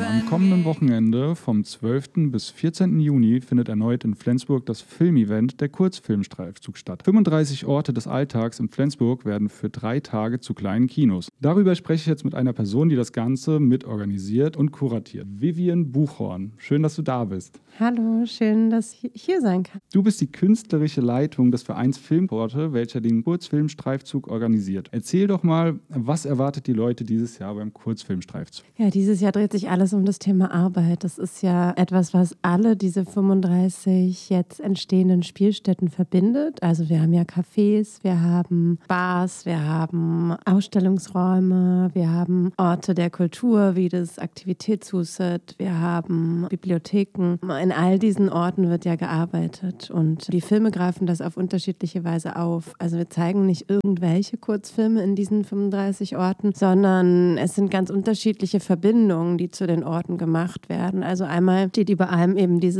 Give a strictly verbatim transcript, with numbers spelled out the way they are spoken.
Am kommenden Wochenende vom zwölften bis vierzehnten Juni findet erneut in Flensburg das Filmevent der Kurzfilmstreifzug statt. fünfunddreißig Orte des Alltags in Flensburg werden für drei Tage zu kleinen Kinos. Darüber spreche ich jetzt mit einer Person, die das Ganze mitorganisiert und kuratiert. Vivian Buchhorn, schön, dass du da bist. Hallo, schön, dass ich hier sein kann. Du bist die künstlerische Leitung des Vereins Filmorte, welcher den Kurzfilmstreifzug organisiert. Erzähl doch mal, was erwartet die Leute dieses Jahr beim Kurzfilmstreifzug? Ja, dieses Jahr dreht sich alles um das Thema Arbeit. Das ist ja etwas, was alle diese fünfunddreißig jetzt entstehenden Spielstätten verbindet. Also wir haben ja Cafés, wir haben Bars, wir haben Ausstellungsräume, wir haben Orte der Kultur wie das Aktivitätshuset, wir haben Bibliotheken. In all diesen Orten wird ja gearbeitet und die Filme greifen das auf unterschiedliche Weise auf. Also wir zeigen nicht irgendwelche Kurzfilme in diesen fünfunddreißig Orten, sondern es sind ganz unterschiedliche Verbindungen, die zu den Orten gemacht werden. Also einmal steht über allem eben dieses